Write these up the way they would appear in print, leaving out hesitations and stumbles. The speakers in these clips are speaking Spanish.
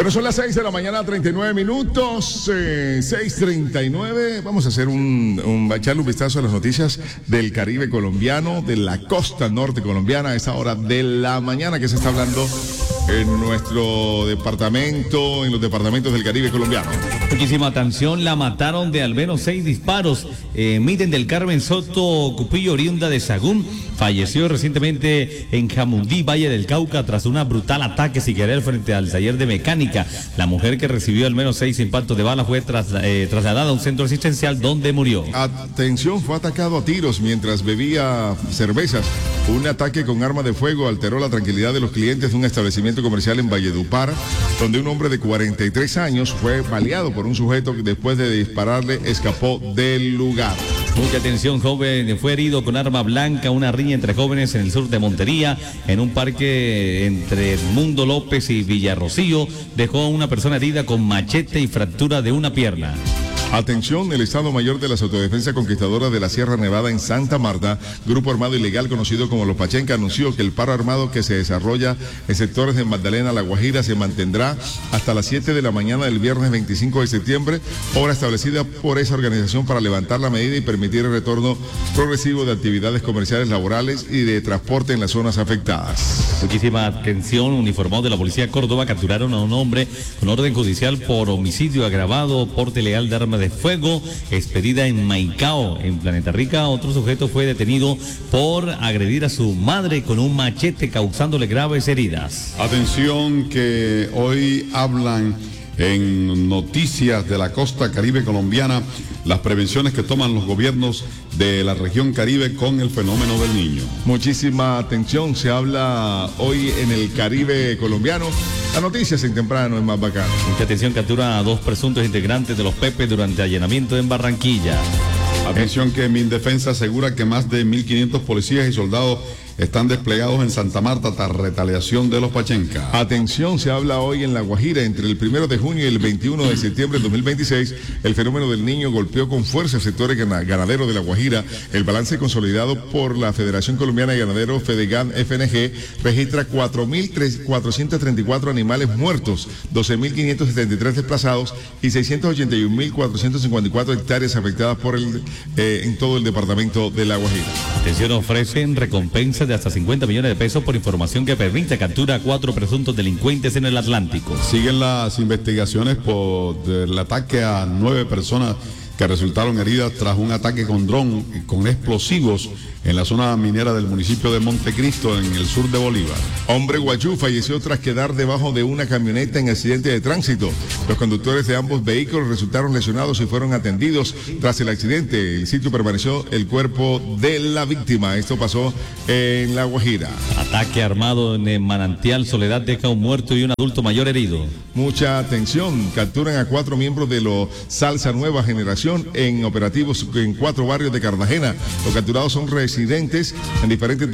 Bueno, son las 6 de la mañana, 39 minutos, 6:39. Vamos a hacer echarle un vistazo a las noticias del Caribe colombiano, de la costa norte colombiana, a esa hora de la mañana que se está hablando en nuestro departamento, en los departamentos del Caribe colombiano. Muchísima atención, la mataron de al menos 6 disparos. Miden del Carmen Soto Cupillo, oriunda de Sagún, falleció recientemente en Jamundí, Valle del Cauca, tras un brutal ataque sin querer frente al taller de mecánica. La mujer, que recibió al menos 6 impactos de bala, fue trasladada a un centro asistencial donde murió. Atención, fue atacado a tiros mientras bebía cervezas. Un ataque con arma de fuego alteró la tranquilidad de los clientes de un establecimiento comercial en Valledupar, donde un hombre de 43 años fue baleado por un sujeto que después de dispararle escapó del lugar. Mucha atención, joven fue herido con arma blanca, una riña entre jóvenes en el sur de Montería, en un parque entre Edmundo López y Villarrocío, dejó a una persona herida con machete y fractura de una pierna. Atención, el Estado Mayor de las Autodefensas Conquistadoras de la Sierra Nevada en Santa Marta, grupo armado ilegal conocido como Los Pachenca, anunció que el paro armado que se desarrolla en sectores de Magdalena, La Guajira, se mantendrá hasta las 7 de la mañana del viernes 25 de septiembre, hora establecida por esa organización para levantar la medida y permitir el retorno progresivo de actividades comerciales, laborales y de transporte en las zonas afectadas. Muchísima atención, uniformados de la Policía de Córdoba capturaron a un hombre con orden judicial por homicidio agravado, porte ilegal de arma de fuego, expedida en Maicao, en Planeta Rica. Otro sujeto fue detenido por agredir a su madre con un machete, causándole graves heridas. Atención, que hoy hablan en noticias de la costa caribe colombiana las prevenciones que toman los gobiernos de la región Caribe con el fenómeno del Niño. Muchísima atención, se habla hoy en el Caribe colombiano. Las noticias en temprano es más bacano. Mucha atención, captura a 2 presuntos integrantes de los Pepe durante allanamiento en Barranquilla. Atención, que Mindefensa asegura que más de 1.500 policías y soldados están desplegados en Santa Marta tras retaliación de los Pachenca. Atención, se habla hoy en La Guajira. Entre el 1 de junio y el 21 de septiembre de 2026, el fenómeno del Niño golpeó con fuerza sectores ganaderos de La Guajira. El balance consolidado por la Federación Colombiana de Ganaderos, Fedegan FNG, registra 4.434 animales muertos, 12.573 desplazados y 681.454 hectáreas afectadas por en todo el departamento de La Guajira. Atención, ofrecen recompensa de hasta 50 millones de pesos por información que permite captura a 4 presuntos delincuentes en el Atlántico. Siguen las investigaciones por el ataque a 9 personas que resultaron heridas tras un ataque con dron y con explosivos en la zona minera del municipio de Montecristo, en el sur de Bolívar. Hombre guayú falleció tras quedar debajo de una camioneta en accidente de tránsito. Los conductores de ambos vehículos resultaron lesionados y fueron atendidos tras el accidente. El sitio permaneció el cuerpo de la víctima. Esto pasó en La Guajira. Ataque armado en el Manantial Soledad deja un muerto y un adulto mayor herido. Mucha atención, capturan a 4 miembros de los Salsa Nueva Generación en operativos en 4 barrios de Cartagena. Los capturados son residentes en diferentes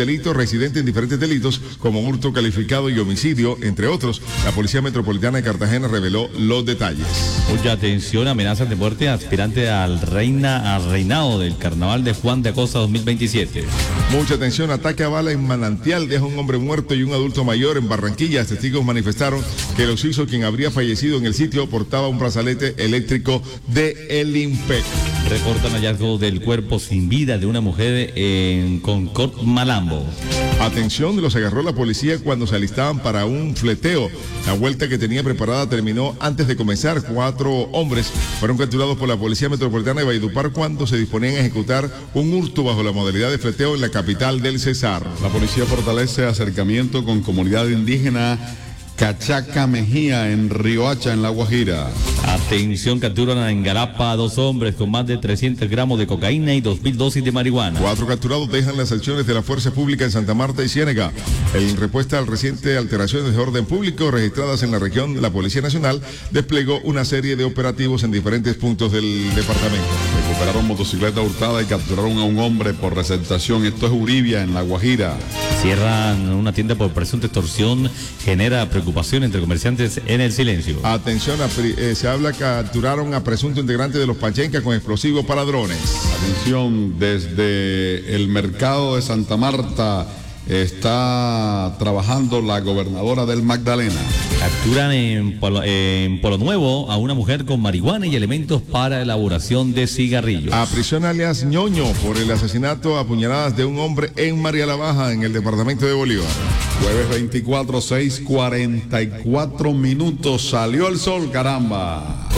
delitos como hurto calificado y homicidio, entre otros. La Policía Metropolitana de Cartagena reveló los detalles. Mucha atención, amenazas de muerte aspirante al reinado del Carnaval de Juan de Acosta 2027. Mucha atención, ataque a bala en Manantial deja un hombre muerto y un adulto mayor en Barranquilla. Testigos manifestaron que el occiso, quien habría fallecido en el sitio, portaba un brazalete eléctrico de el INPEC. Reportan hallazgo del cuerpo sin vida de una mujer en Concord, Malambo. Atención, los agarró la policía cuando se alistaban para un fleteo. La vuelta que tenía preparada terminó antes de comenzar. 4 hombres fueron capturados por la Policía Metropolitana de Valledupar cuando se disponían a ejecutar un hurto bajo la modalidad de fleteo en la capital del Cesar. La policía fortalece acercamiento con comunidad indígena Cachaca Mejía en Riohacha, en La Guajira. Atención, capturan en Galapa a 2 hombres con más de 300 gramos de cocaína y 2.000 dosis de marihuana. 4 capturados dejan las acciones de la Fuerza Pública en Santa Marta y Ciénega. En respuesta al reciente alteraciones de orden público registradas en la región, la Policía Nacional desplegó una serie de operativos en diferentes puntos del departamento. Recuperaron motocicleta hurtada y capturaron a un hombre por receptación. Esto es Uribia, en La Guajira. Cierran una tienda por presunta extorsión, genera preocupación entre comerciantes en el silencio. Atención, se habla que capturaron a presunto integrante de los Pachenca con explosivos para drones. Atención, desde el mercado de Santa Marta está trabajando la gobernadora del Magdalena. Capturan en Polo Nuevo a una mujer con marihuana y elementos para elaboración de cigarrillos. A prisión alias Ñoño por el asesinato a puñaladas de un hombre en María la Baja, en el departamento de Bolívar. Jueves 24, 6:44. Salió el sol, caramba.